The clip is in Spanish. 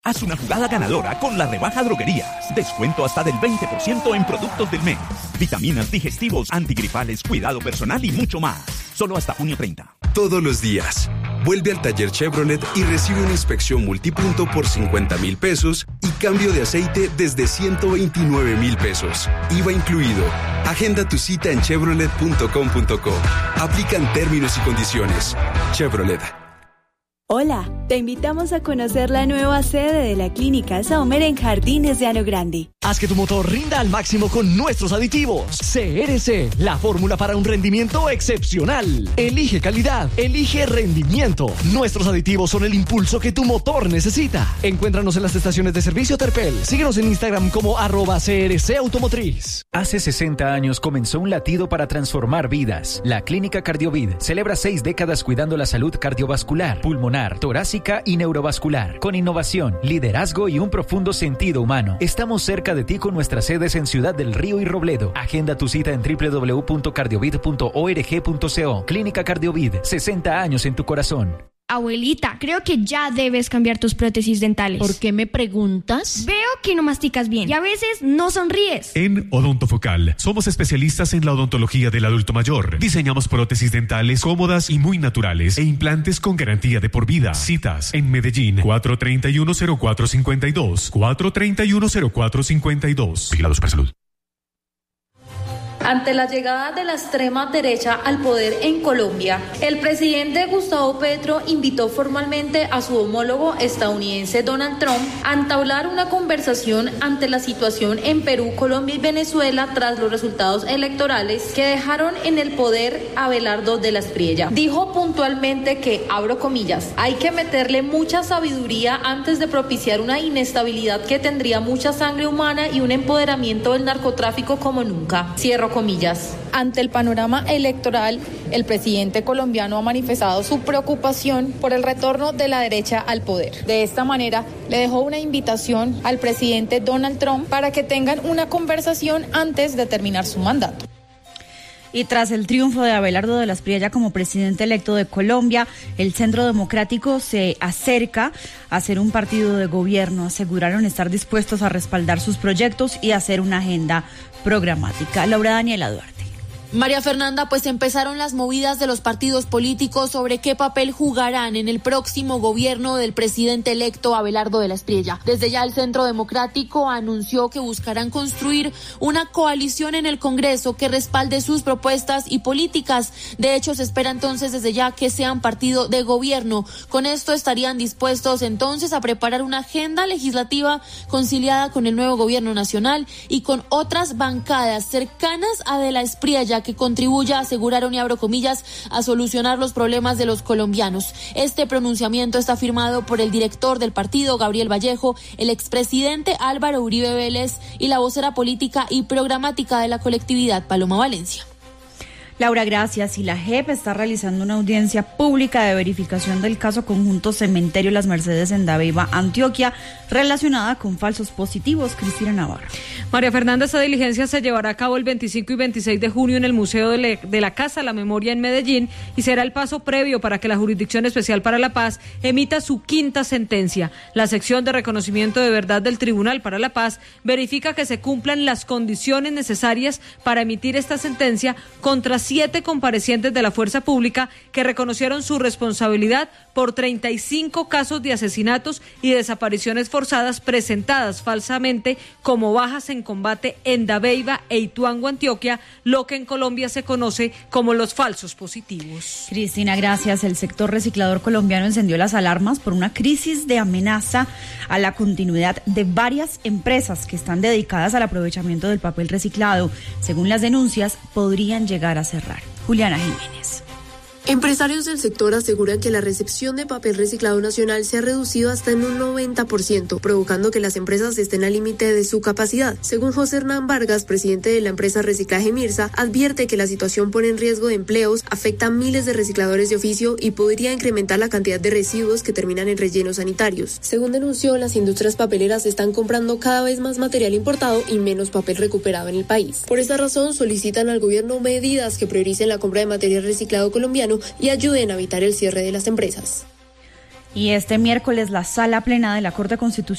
Haz una jugada ganadora con la rebaja Droguerías. Descuento hasta del 20% en productos del mes. Vitaminas, digestivos, antigripales, cuidado personal y mucho más. Solo hasta junio 30. Todos los días. Vuelve al taller Chevrolet y recibe una inspección multipunto por 50,000 pesos y cambio de aceite desde 129,000 pesos. IVA incluido. Agenda tu cita en chevrolet.com.co. Aplican términos y condiciones. Chevrolet. Hola, te invitamos a conocer la nueva sede de la Clínica Sommer en Jardines de Llano Grande. Haz que tu motor rinda al máximo con nuestros aditivos. CRC, la fórmula para un rendimiento excepcional. Elige calidad, elige rendimiento. Nuestros aditivos son el impulso que tu motor necesita. Encuéntranos en las estaciones de servicio Terpel. Síguenos en Instagram como @CRC Automotriz. Hace 60 años comenzó un latido para transformar vidas. La Clínica Cardiovid celebra 6 décadas cuidando la salud cardiovascular, pulmonar, torácica y neurovascular. Con innovación, liderazgo y un profundo sentido humano. Estamos cerca de ti con nuestras sedes en Ciudad del Río y Robledo. Agenda tu cita en www.cardiovid.org.co. Clínica Cardiovid, 60 años en tu corazón. Abuelita, creo que ya debes cambiar tus prótesis dentales. ¿Por qué me preguntas? Veo que no masticas bien y a veces no sonríes. En Odontofocal somos especialistas en la odontología del adulto mayor. Diseñamos prótesis dentales cómodas y muy naturales e implantes con garantía de por vida. Citas en Medellín, 431-0452. 431-0452. Vigilados por salud. Ante la llegada de la extrema derecha al poder en Colombia, el presidente Gustavo Petro invitó formalmente a su homólogo estadounidense Donald Trump a entablar una conversación ante la situación en Perú, Colombia y Venezuela tras los resultados electorales que dejaron en el poder a Abelardo de la Espriella. Dijo puntualmente que, abro comillas, hay que meterle mucha sabiduría antes de propiciar una inestabilidad que tendría mucha sangre humana y un empoderamiento del narcotráfico como nunca. Cierro comillas. Ante el panorama electoral, el presidente colombiano ha manifestado su preocupación por el retorno de la derecha al poder. De esta manera, le dejó una invitación al presidente Donald Trump para que tengan una conversación antes de terminar su mandato. Y tras el triunfo de Abelardo de la Espriella como presidente electo de Colombia, el Centro Democrático se acerca a ser un partido de gobierno. Aseguraron estar dispuestos a respaldar sus proyectos y hacer una agenda programática. Laura Daniela Duarte. María Fernanda, pues empezaron las movidas de los partidos políticos sobre qué papel jugarán en el próximo gobierno del presidente electo Abelardo de la Espriella. Desde ya el Centro Democrático anunció que buscarán construir una coalición en el Congreso que respalde sus propuestas y políticas. De hecho, se espera entonces desde ya que sean partido de gobierno. Con esto estarían dispuestos entonces a preparar una agenda legislativa conciliada con el nuevo gobierno nacional y con otras bancadas cercanas a de la Espriella que contribuya, aseguraron y abro comillas, a solucionar los problemas de los colombianos. Este pronunciamiento está firmado por el director del partido, Gabriel Vallejo, el expresidente Álvaro Uribe Vélez y la vocera política y programática de la colectividad, Paloma Valencia. Laura, gracias. Y la JEP está realizando una audiencia pública de verificación del caso conjunto Cementerio Las Mercedes en Dabeiba, Antioquia, relacionada con falsos positivos. Cristina Navarro. María Fernanda, esta diligencia se llevará a cabo el 25 y 26 de junio en el Museo de la Casa La Memoria en Medellín y será el paso previo para que la Jurisdicción Especial para la Paz emita su quinta sentencia. La sección de reconocimiento de verdad del Tribunal para la Paz verifica que se cumplan las condiciones necesarias para emitir esta sentencia contra 7 comparecientes de la fuerza pública que reconocieron su responsabilidad por 35 casos de asesinatos y desapariciones forzadas presentadas falsamente como bajas en combate en Dabeiba e Ituango, Antioquia, lo que en Colombia se conoce como los falsos positivos. Cristina, gracias. El sector reciclador colombiano encendió las alarmas por una crisis de amenaza a la continuidad de varias empresas que están dedicadas al aprovechamiento del papel reciclado. Según las denuncias, podrían llegar a cerrar. Juliana Jiménez. Empresarios del sector aseguran que la recepción de papel reciclado nacional se ha reducido hasta en un 90%, provocando que las empresas estén al límite de su capacidad. Según José Hernán Vargas, presidente de la empresa Reciclaje Mirsa, advierte que la situación pone en riesgo de empleos, afecta a miles de recicladores de oficio y podría incrementar la cantidad de residuos que terminan en rellenos sanitarios. Según denunció, las industrias papeleras están comprando cada vez más material importado y menos papel recuperado en el país. Por esta razón, solicitan al gobierno medidas que prioricen la compra de material reciclado colombiano y ayuden a evitar el cierre de las empresas. Y este miércoles la Sala Plena de la Corte Constitucional